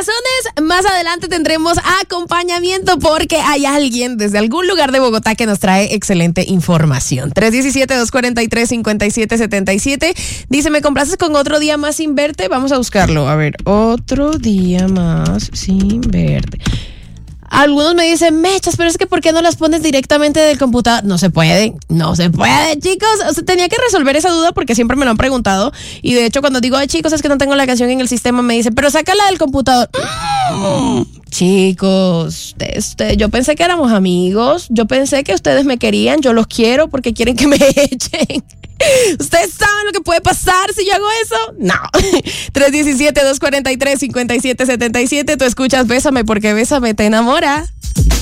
razones, más adelante tendremos acompañamiento porque hay alguien desde algún lugar de Bogotá que nos trae excelente información. 317-243-5777. Dice, ¿me complaces con otro día más sin verte? Vamos a buscarlo. A ver, otro día más sin verte. Algunos me dicen, Mechas, pero es que ¿por qué no las pones directamente del computador? No se puede, chicos. O sea, tenía que resolver esa duda porque siempre me lo han preguntado. Y de hecho, cuando digo, ay, chicos, es que no tengo la canción en el sistema, me dicen, pero sácala del computador. Chicos, yo pensé que éramos amigos. Yo pensé que ustedes me querían. Yo los quiero porque quieren que me echen. ¿Ustedes saben lo que puede pasar si yo hago eso? No. 317-243-5777. Tú escuchas Bésame porque Bésame te enamora.